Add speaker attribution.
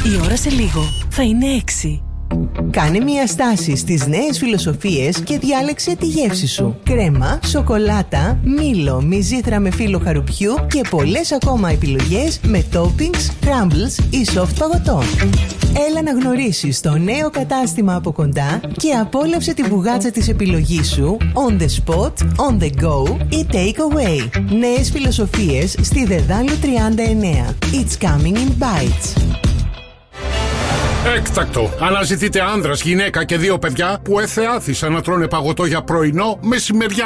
Speaker 1: Η ώρα σε λίγο θα είναι 6.
Speaker 2: Κάνε μια στάση στις νέες φιλοσοφίες και διάλεξε τη γεύση σου. Κρέμα, σοκολάτα, μήλο, μυζήθρα με φύλλο χαρουπιού και πολλές ακόμα επιλογές με toppings, crumbles ή soft παγωτό. Έλα να γνωρίσεις το νέο κατάστημα από κοντά και απόλαυσε τη μπουγάτσα της επιλογής σου on the spot, on the go ή take away. Νέες φιλοσοφίες στη Δεδάλου 39. It's coming in bites.
Speaker 3: Έκτακτο. Αναζητείτε άνδρας, γυναίκα και 2 παιδιά που εθεάθησαν να τρώνε παγωτό για πρωινό, μεσημεριά